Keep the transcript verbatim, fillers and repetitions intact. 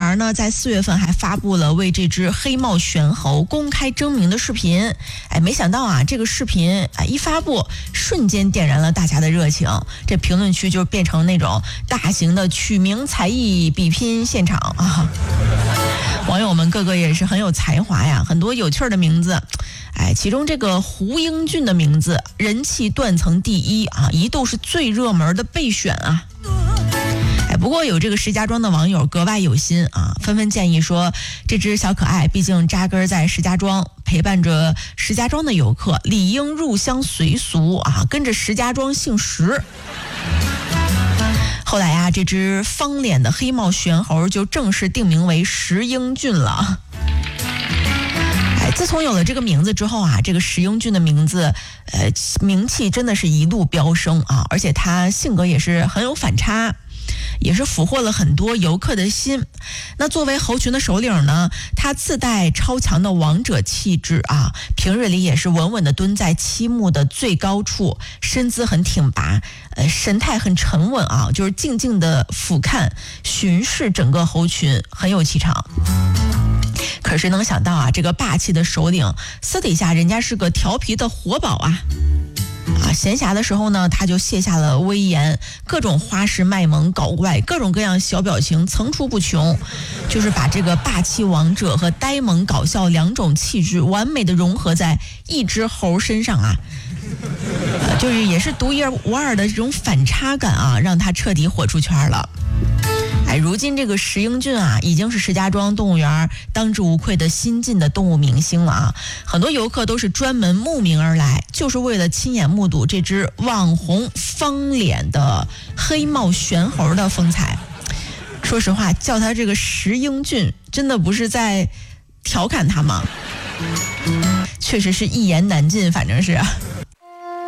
园呢在四月份还发布了为这只黑帽玄猴公开征名的视频。哎，没想到啊，这个视频啊一发布，瞬间点燃了大家的热情，这评论区就变成那种大型的取名才艺比拼现场啊！网友们个个也是很有才华呀，很多有趣的名字。哎，其中这个胡英俊的名字人气断层第一啊，一度是最热门的备选啊。哎，不过有这个石家庄的网友格外有心啊，纷纷建议说，这只小可爱毕竟扎根在石家庄，陪伴着石家庄的游客，理应入乡随俗啊，跟着石家庄姓石。后来啊，这只方脸的黑帽玄猴就正式定名为石英俊了。哎，自从有了这个名字之后啊，这个石英俊的名字，呃，名气真的是一路飙升啊！而且他性格也是很有反差，也是俘获了很多游客的心。那作为猴群的首领呢，他自带超强的王者气质啊，平日里也是稳稳地蹲在漆木的最高处，身姿很挺拔，呃，神态很沉稳啊，就是静静地俯瞰巡视整个猴群，很有气场。可是能想到啊，这个霸气的首领私底下人家是个调皮的活宝啊！啊，闲暇的时候呢，他就卸下了威严，各种花式卖萌搞怪，各种各样小表情层出不穷，就是把这个霸气王者和呆萌搞笑两种气质完美的融合在一只猴身上啊！呃、就是也是独一无二的这种反差感啊，让他彻底火出圈了。哎，如今这个石英俊啊，已经是石家庄动物园当之无愧的新晋的动物明星了啊！很多游客都是专门慕名而来，就是为了亲眼目睹这只网红方脸的黑帽玄猴的风采。说实话，叫他这个石英俊，真的不是在调侃他吗？确实是一言难尽，反正是啊。